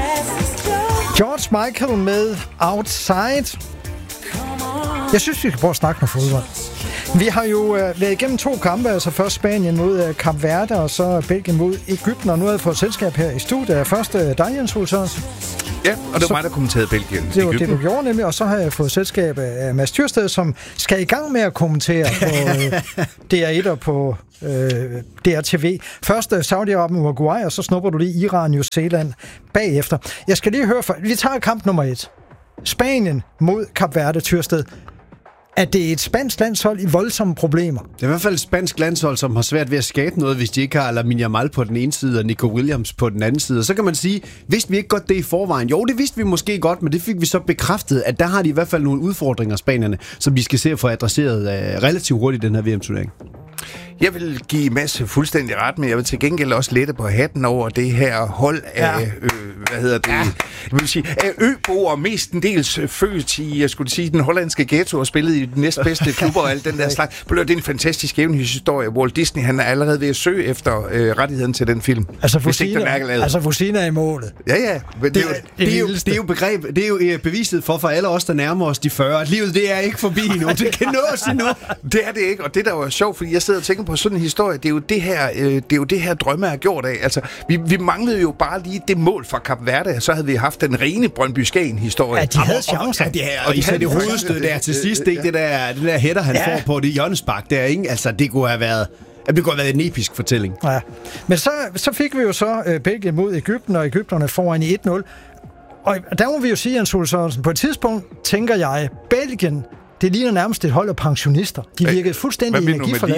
George Michael med Outside. Jeg synes, vi skal prøve at snakke med fodbold. Vi har jo været igennem 2 kampe, altså først Spanien mod Kap Verde, og så Belgien mod Egypten, og nu har jeg fået selskab her i studiet. Først dig, Jens Olsson. Ja, og det var mig, der kommenterede Belgien. Det var det, du gjorde nemlig, og så har jeg fået selskab af Mads Tyrsted, som skal i gang med at kommentere på DR1 og på DRTV. Først Saudi-Arabien, Uruguay, og så snupper du lige Iran, New Zealand bagefter. Jeg skal lige høre, vi tager kamp nummer 1. Spanien mod Kap Verde, Tyrsted. Er det et spansk landshold i voldsomme problemer? Det er i hvert fald et spansk landshold, som har svært ved at skabe noget, hvis de ikke har Lamine Yamal på den ene side og Nico Williams på den anden side. Og så kan man sige, vidste vi ikke godt det i forvejen? Jo, det vidste vi måske godt, men det fik vi så bekræftet, at der har de i hvert fald nogle udfordringer, spanierne, som de skal se at få adresseret relativt hurtigt i den her VM-turnering. Jeg vil give Mads fuldstændig ret, men jeg vil til gengæld også lette på hatten over det her hold af, jeg vil sige, af øboer, mestendels født i, jeg skulle sige, den hollandske ghetto og spillet i den næstbedste klubber og alt den der slags. Det er en fantastisk eventyrhistorie. Walt Disney, han er allerede ved at søge efter rettigheden til den film. Altså Fusina er i målet. Ja. Det er jo beviset for alle os, der nærmer os de 40. At livet, det er ikke forbi endnu. Det kan nås endnu. Det er det ikke, og det der var sjovt, fordi jeg sidder og tænker på sådan en historie. Det er jo det her drømme er gjort af. Altså, vi manglede jo bare lige det mål fra Kap Verde, så havde vi haft den rene Brøndby-Skagen-historie. Ja, de havde chancer. Og de havde det hovedstød der til sidst, ikke? Det der hætter, han får på det hjørnespark der, ikke? Altså, det kunne have været en episk fortælling. Ja. Men så fik vi jo så Belgien mod Egypten, og Egypterne foran i 1-0. Og der må vi jo sige, Jens Olsson, på et tidspunkt tænker jeg, Belgien, det ligner nærmest et hold af pensionister. De virkede fuldstændig energiforladt.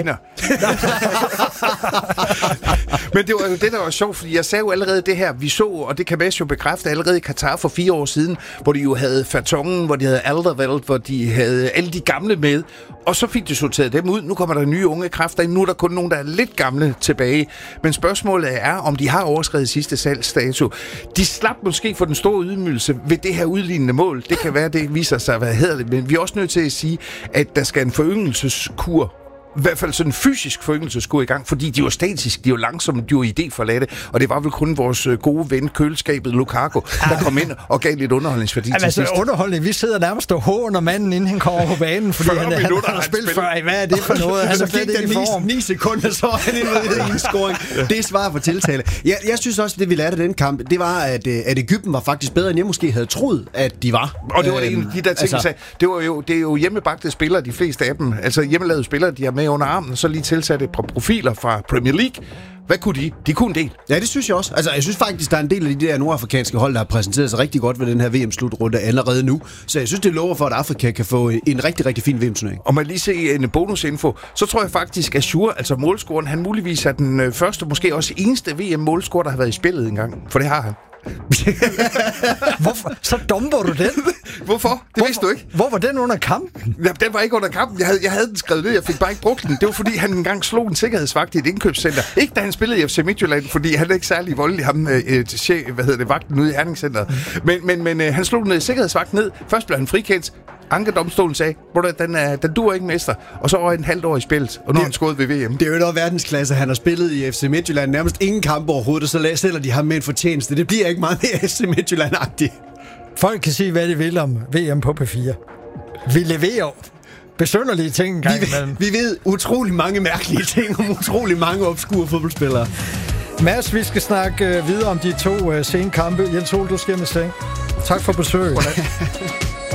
Men det var jo det, der var sjovt, fordi jeg sagde jo allerede det her, vi så, og det kan Mads jo bekræfte, allerede i Katar for 4 år siden, hvor de jo havde Vertonghen, hvor de havde Alderweireld, hvor de havde alle de gamle med, og så fik de sorteret dem ud. Nu kommer der nye unge kræfter ind. Nu er der kun nogen, der er lidt gamle tilbage. Men spørgsmålet er, om de har overskredet sidste salgsdato. De slap måske for den store ydmygelse ved det her udlignende mål. Det kan være, det viser sig at være hæderligt, men vi er også nødt til at sige, at der skal en foryngelseskur, i hvert fald sådan en fysisk foryngelseskur i gang, fordi de var statisk, de var langsomme, de var idéforladte, og det var vel kun vores gode ven, køleskabet Lukaku, der kom ind og gav lidt underholdningsværdi til sidst. Underholdning, vi sidder nærmest og håner manden, inden han kommer på banen, fordi han har spillet før. Hvad er det for noget? Han så gik der 9 sekunder, så han indved i en scoring. Det er svar for tiltale. Jeg synes også, det vi lærte af den kamp, det var, at Egypten var faktisk bedre, end jeg måske havde troet, at de var. Og det var det en af de der ting, jeg sagde. Det er jo hjemmebagte spillere, de fleste af dem. Altså hjemmelavede spillere, de har med under armen, og så lige tilsat et par profiler fra Premier League. Hvad kunne de? De kunne en del. Ja, det synes jeg også. Altså, jeg synes faktisk, der er en del af de der nordafrikanske hold, der har præsenteret sig rigtig godt ved den her VM-slutrunde allerede nu. Så jeg synes, det lover for, at Afrika kan få en rigtig, rigtig fin VM-turnering. Og man lige se en bonusinfo, så tror jeg faktisk, at Azure, altså målscoren, han muligvis er den første, måske også eneste VM-målscorer, der har været i spillet engang. For det har han. Hvorfor? Så dumper du den? Hvorfor? Det vidste du ikke. Hvor var den under kampen? Ja, den var ikke under kampen. Jeg havde den skrevet ned. Jeg fik bare ikke brugt den. Det var fordi, han engang slog en sikkerhedsvagt i et indkøbscenter. Ikke da han spillede i FC Midtjylland, fordi han er ikke særlig voldelig, ham vagten ude i Herningscenteret. Men han slog den sikkerhedsvagt ned. Først blev han frikendt. Ankedomstolen sagde, den duer ikke, mester. Og så over en halvt år i spillet, og nu er han skåret ved VM. Det er jo noget verdensklasse. Han har spillet i FC Midtjylland nærmest ingen kamp overhovedet, og så sælger de ham med en fortjeneste. Det bliver ikke meget mere FC Midtjylland-agtigt. Folk kan sige, hvad de vil om VM på P4. Vi leverer besynderlige ting en gang imellem. Vi ved utrolig mange mærkelige ting om utrolig mange obskure fodboldspillere. Mads, vi skal snakke videre om de 2 sene kampe. Jens Ole, du skal med seng. Tak for besøget.